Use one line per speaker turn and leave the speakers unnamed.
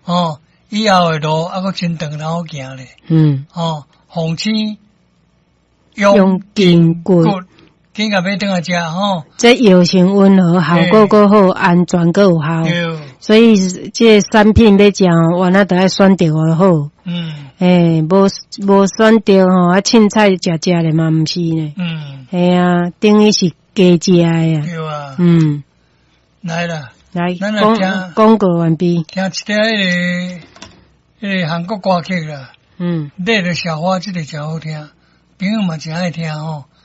哦，以后的路还阁真长然后行咧。哦，红青用筋骨，紧甲要等下食吼。这
药性温和，效果阁好，安全阁有效。所以这产品要食，原来都要选择的好。无选择吼，啊凊彩食咧嘛，毋是呢。系啊，等于是加食呀。
对啊。来啦，
来广告完毕。
听一条迄个韩国歌曲啦。你的小花这个真好听，朋友嘛真爱听吼。